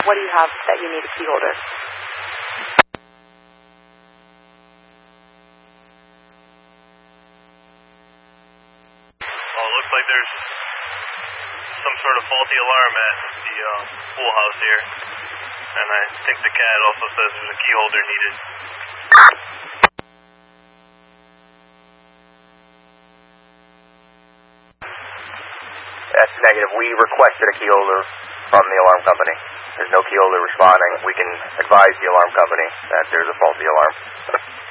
What do you have that you need a key holder? Well, it looks like there's some sort of faulty alarm at the pool house here. And I think the CAD also says there's a key holder needed. That's negative. We requested a key holder from the alarm company. There's no key holder responding. We can advise the alarm company that there's a faulty alarm.